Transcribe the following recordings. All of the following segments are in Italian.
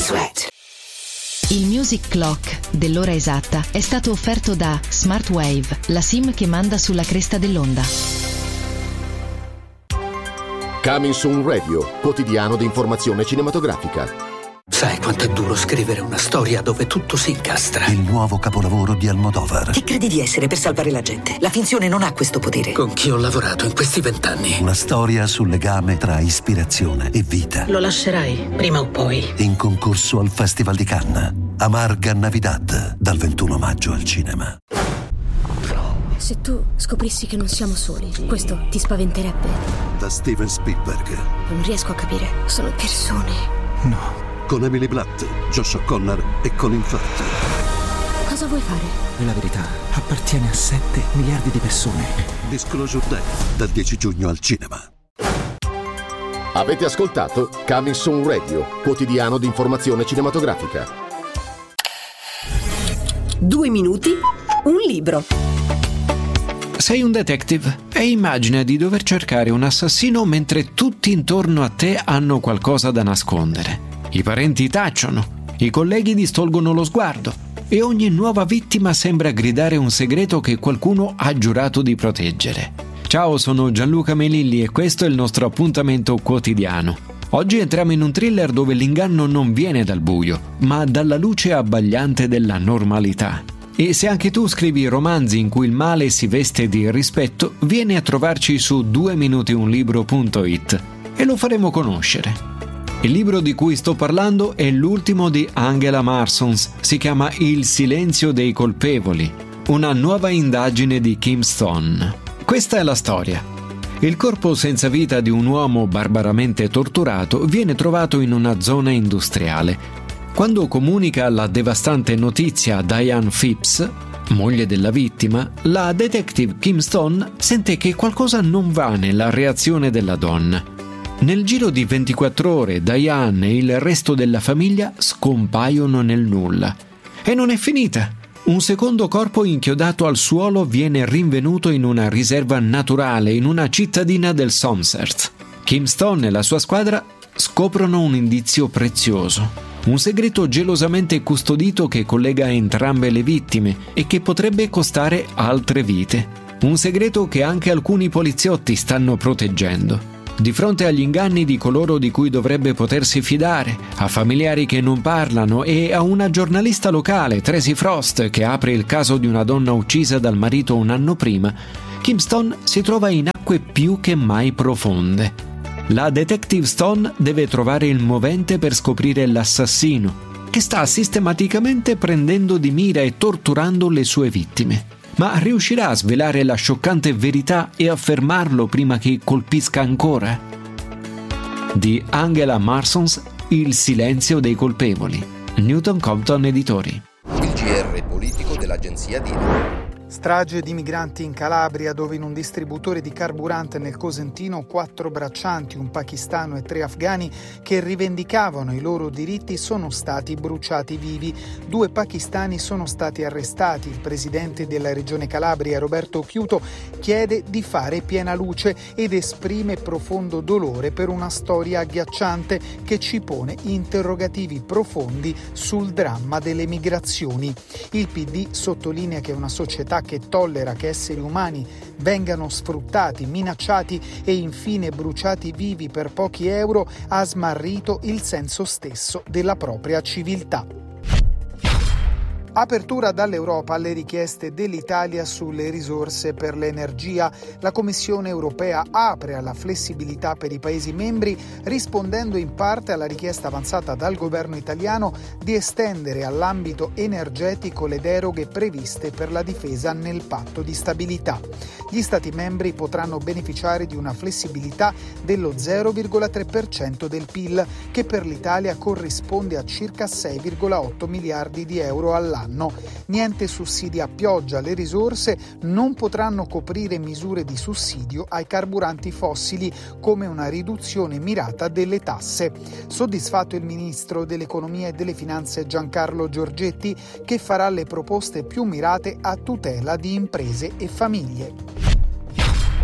Sweat. Il Music Clock dell'ora esatta è stato offerto da Smartwave, la SIM che manda sulla cresta dell'onda. Coming Soon Radio, quotidiano di informazione cinematografica. Sai quanto è duro scrivere una storia dove tutto si incastra? Il nuovo capolavoro di Almodovar. Chi credi di essere per salvare la gente? La finzione non ha questo potere. Con chi ho lavorato in questi 20 anni? Una storia sul legame tra ispirazione e vita. Lo lascerai, prima o poi. In concorso al Festival di Cannes. Amarga Navidad, dal 21 maggio al cinema. Se tu scoprissi che non siamo soli, questo ti spaventerebbe? Da Steven Spielberg. Non riesco a capire. Sono persone. No. Con Emily Blunt, Josh O'Connor e Colin Firth. Cosa vuoi fare? La verità appartiene a 7 miliardi di persone. Disclosure Day, dal 10 giugno al cinema. Avete ascoltato Coming Soon Radio, quotidiano di informazione cinematografica. 2 minuti, un libro. Sei un detective e immagina di dover cercare un assassino mentre tutti intorno a te hanno qualcosa da nascondere. I parenti tacciono, i colleghi distolgono lo sguardo e ogni nuova vittima sembra gridare un segreto che qualcuno ha giurato di proteggere. Ciao, sono Gianluca Melilli e questo è il nostro appuntamento quotidiano. Oggi entriamo in un thriller dove l'inganno non viene dal buio, ma dalla luce abbagliante della normalità. E se anche tu scrivi romanzi in cui il male si veste di rispetto, vieni a trovarci su 2minutiunlibro.it e lo faremo conoscere. Il libro di cui sto parlando è l'ultimo di Angela Marsons, si chiama Il silenzio dei colpevoli, una nuova indagine di Kim Stone. Questa è la storia. Il corpo senza vita di un uomo barbaramente torturato viene trovato in una zona industriale. Quando comunica la devastante notizia a Diane Phipps, moglie della vittima, la detective Kim Stone sente che qualcosa non va nella reazione della donna. Nel giro di 24 ore Diane e il resto della famiglia scompaiono nel nulla. E non è finita. Un secondo corpo inchiodato al suolo viene rinvenuto in una riserva naturale in una cittadina del Somerset. Kim Stone e la sua squadra scoprono un indizio prezioso, un segreto gelosamente custodito che collega entrambe le vittime e che potrebbe costare altre vite. Un segreto che anche alcuni poliziotti stanno proteggendo. Di fronte agli inganni di coloro di cui dovrebbe potersi fidare, a familiari che non parlano e a una giornalista locale, Tracy Frost, che apre il caso di una donna uccisa dal marito un anno prima, Kim Stone si trova in acque più che mai profonde. La detective Stone deve trovare il movente per scoprire l'assassino, che sta sistematicamente prendendo di mira e torturando le sue vittime. Ma riuscirà a svelare la scioccante verità e a fermarlo prima che colpisca ancora? Di Angela Marsons, Il silenzio dei colpevoli. Newton Compton Editori. Il GR politico dell'agenzia DINA. Strage di migranti in Calabria, dove in un distributore di carburante nel Cosentino 4 braccianti, un pakistano e 3 afghani che rivendicavano i loro diritti, sono stati bruciati vivi. 2 pakistani sono stati arrestati. Il presidente della regione Calabria, Roberto Chiuto, chiede di fare piena luce ed esprime profondo dolore per una storia agghiacciante che ci pone interrogativi profondi sul dramma delle migrazioni. Il PD sottolinea che una società che tollera che esseri umani vengano sfruttati, minacciati e infine bruciati vivi per pochi euro ha smarrito il senso stesso della propria civiltà. Apertura dall'Europa alle richieste dell'Italia sulle risorse per l'energia. La Commissione europea apre alla flessibilità per i Paesi membri, rispondendo in parte alla richiesta avanzata dal governo italiano di estendere all'ambito energetico le deroghe previste per la difesa nel patto di stabilità. Gli Stati membri potranno beneficiare di una flessibilità dello 0,3% del PIL, che per l'Italia corrisponde a circa 6,8 miliardi di euro all'anno. Niente sussidi a pioggia, le risorse non potranno coprire misure di sussidio ai carburanti fossili, come una riduzione mirata delle tasse. Soddisfatto il ministro dell'Economia e delle Finanze Giancarlo Giorgetti, che farà le proposte più mirate a tutela di imprese e famiglie.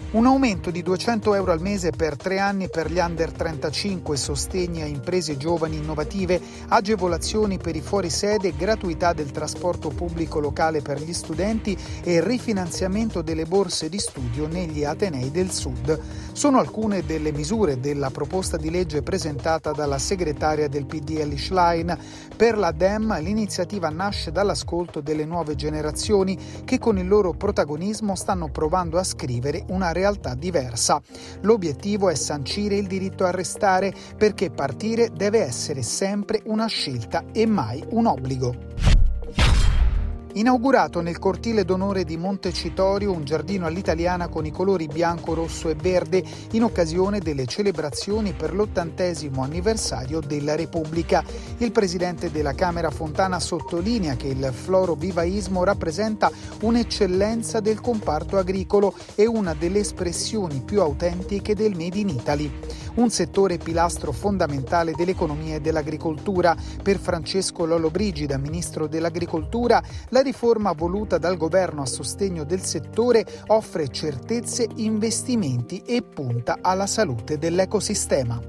Un aumento di 200 euro al mese per 3 anni per gli under 35, sostegni a imprese giovani innovative, agevolazioni per i fuorisede, gratuità del trasporto pubblico locale per gli studenti e rifinanziamento delle borse di studio negli atenei del Sud. Sono alcune delle misure della proposta di legge presentata dalla segretaria del PD Elly Schlein. Per la Dem l'iniziativa nasce dall'ascolto delle nuove generazioni che con il loro protagonismo stanno provando a scrivere una realtà diversa. L'obiettivo è sancire il diritto a restare, perché partire deve essere sempre una scelta e mai un obbligo. Inaugurato nel cortile d'onore di Montecitorio un giardino all'italiana con i colori bianco, rosso e verde in occasione delle celebrazioni per l'80° anniversario della Repubblica. Il presidente della Camera Fontana sottolinea che il florovivaismo rappresenta un'eccellenza del comparto agricolo e una delle espressioni più autentiche del Made in Italy. Un settore pilastro fondamentale dell'economia e dell'agricoltura. Per Francesco Lollobrigida, ministro dell'Agricoltura, la riforma voluta dal governo a sostegno del settore offre certezze, investimenti e punta alla salute dell'ecosistema.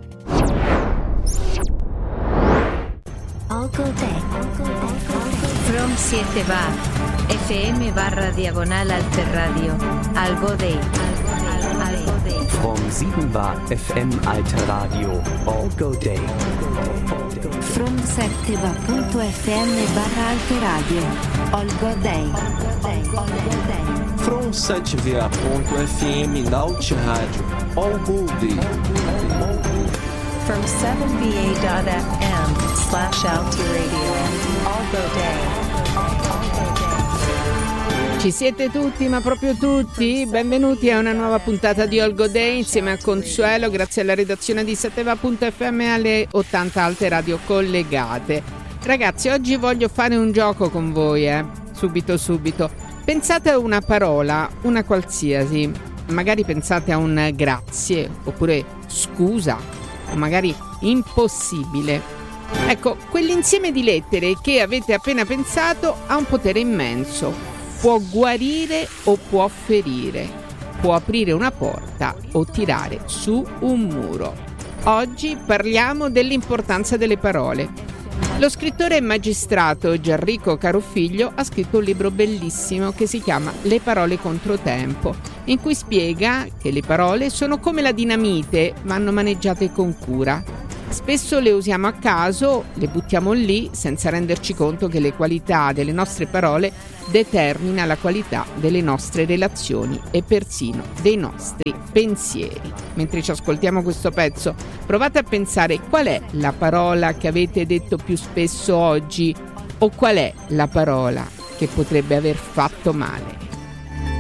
From 7 bar FM/Alterradio Algodei. From 7 bar FM Alterradio Algodei. From 7va.fm/Alterradio Algodei. From 7va.fm Alterradio Algodei. From 7va.fm/Alterradio Algodei. Ci siete tutti, ma proprio tutti? Benvenuti a una nuova puntata di All Go Day insieme a Consuelo, grazie alla redazione di 7va.fm e alle 80 alte radio collegate. Ragazzi, oggi voglio fare un gioco con voi, subito. Pensate a una parola, una qualsiasi, magari pensate a un grazie, oppure scusa, o magari impossibile. Ecco, quell'insieme di lettere che avete appena pensato ha un potere immenso. Può guarire o può ferire, può aprire una porta o tirare su un muro. Oggi parliamo dell'importanza delle parole. Lo scrittore e magistrato Gianrico Carofiglio ha scritto un libro bellissimo che si chiama Le parole controtempo, in cui spiega che le parole sono come la dinamite, vanno maneggiate con cura. Spesso le usiamo a caso, le buttiamo lì senza renderci conto che le qualità delle nostre parole determina la qualità delle nostre relazioni e persino dei nostri pensieri. Mentre ci ascoltiamo questo pezzo, provate a pensare qual è la parola che avete detto più spesso oggi o qual è la parola che potrebbe aver fatto male.